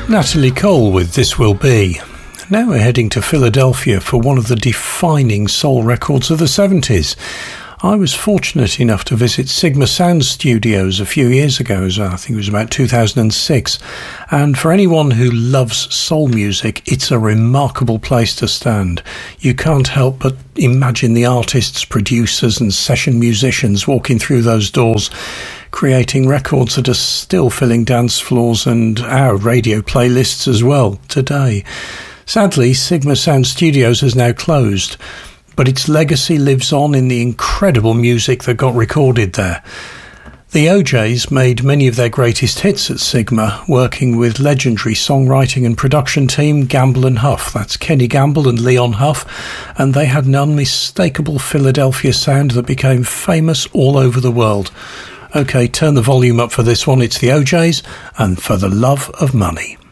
Natalie Cole with This Will Be. Now we're heading to Philadelphia for one of the defining soul records of the 70s. I was fortunate enough to visit Sigma Sound Studios a few years ago, I think it was about 2006, and for anyone who loves soul music, it's a remarkable place to stand. You can't help but imagine the artists, producers and session musicians walking through those doors, creating records that are still filling dance floors and our radio playlists as well today. Sadly, Sigma Sound Studios has now closed, but its legacy lives on in the incredible music that got recorded there. The O'Jays made many of their greatest hits at Sigma, working with legendary songwriting and production team Gamble and Huff. That's Kenny Gamble and Leon Huff, and they had an unmistakable Philadelphia sound that became famous all over the world. Okay, turn the volume up for this one. It's the O'Jays and For the Love of Money.